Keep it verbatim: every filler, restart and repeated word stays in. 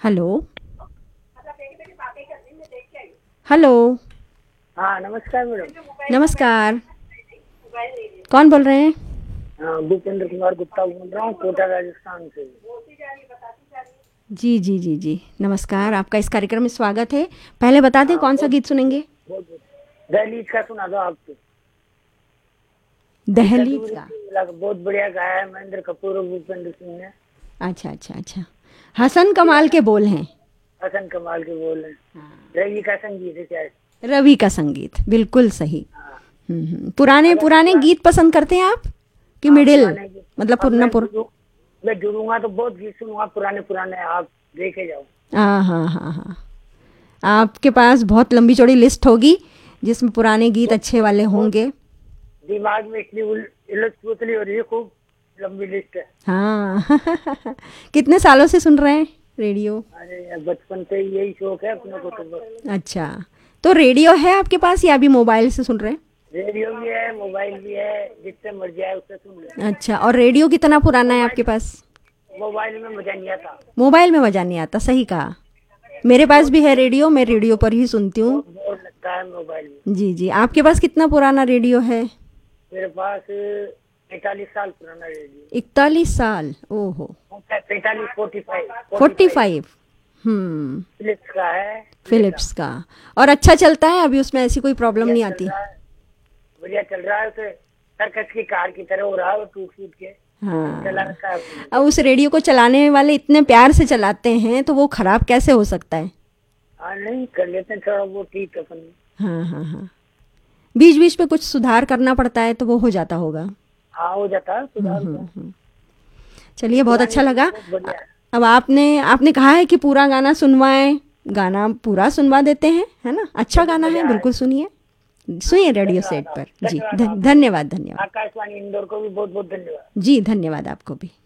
Hello hello. हाँ नमस्कार madam. नमस्कार, कौन बोल रहे हैं? हाँ भूपेंद्र कुमार गुप्ता बोल रहा हूँ, कोटा राजस्थान से। जी जी जी जी नमस्कार, आपका इस कार्यक्रम में स्वागत है। पहले बता दें हाँ कौन सा बहुत गीत सुनेंगे? बहुत दहलीज का सुना दो आप तो। दहलीज का। बहुत बढ़िया गाया है महेंद्र कपूर और भूपेंद्र सिंह ने। अच्छा अच्छा अच्छा, हसन कमाल के बोल हैं। हसन कमाल के बोल हैं। रवि का संगीत है क्या? रवि का संगीत, बिल्कुल सही। हाँ। हम्म हम्म। पुराने अगर पुराने पुरा- गीत पसंद करते हैं आप कि हाँ, मिडिल, पुराने गीत। मतलब अब पुराना मैं पुर जुड़ू मैं जुड़ूंगा तो बहुत गीत सुनूंगा पुराने पुराने, आप देखे जाओ। हाँ हाँ हाँ हाँ, आपके पास बहुत लंबी चौड़ी लिस्ट होगी जिसमें पुराने गीत बहुत अच्छे वाले बहुत होंगे। दिमाग में इतनी उलझ पुतली हो रही है, खूब लंबी लिस्ट है। हाँ कितने सालों से सुन रहे हैं रेडियो? अरे यार बचपन से ही यही शौक है अपने को तो बस। अच्छा, तो रेडियो है आपके पास या अभी मोबाइल से सुन रहे हैं? रेडियो भी है, मोबाइल भी है, जिससे मर्जी आए उससे सुन ले। अच्छा, और रेडियो कितना पुराना है आपके मोबाइल पास? मोबाइल में मजा नहीं आता। मोबाइल में मज़ा नहीं आता, सही कहा। मेरे पास बहुत भी है बोर रेडियो, मैं रेडियो पर ही सुनती हूँ। बहुत बोर लगता है मोबाइल में। जी जी, आपके पास कितना पुराना रेडियो है? मेरे पास पैंतालीस साल पुराना रेडियो। इकतालीस साल, ओहो। पैंतालीस forty five forty forty five five हम्म फिलिप्स का है। लेटा फिलिप्स का। और अच्छा चलता है अभी, उसमें ऐसी कोई प्रॉब्लम बढ़िया नहीं चल आती? रहा है। बढ़िया चल रहा है, उसे सर्कस की कार की तरह हो रहा है, वो टूट फूट के चला हाँ, रखा है अपने। अब उस रेडियो को चलाने वाले इतने प्यार से चलाते हैं तो वो खराब कैसे हो सकता है? हाँ नहीं कर लेते हैं थोड़ा वो, ठीक है अपन। हाँ हाँ हाँ, बीच बीच में कुछ सुधार करना पड़ता है तो वो हो जाता होगा। हाँ हो जाता है हम्म सुधार हम्म का। हम्म। चलिए, बहुत पुरानी अच्छा चीज लगा। बहुत अ- बढ़िया है। अब आपने आपने कहा है कि पूरा गाना सुनवाएं, गाना पूरा सुनवा देते हैं, है ना? अच्छा चलिए गाना है, मजा बिल्कुल आएगा। सुनिए। हाँ सुनिए रेडियो धन्यवाद सेट आप पर। जी, धन्यवाद धन, आपको। धन्यवाद धन्यवाद। आकाशवाणी इंदौर को भी बहुत बहुत धन्यवाद। जी धन्यवाद आपको भी।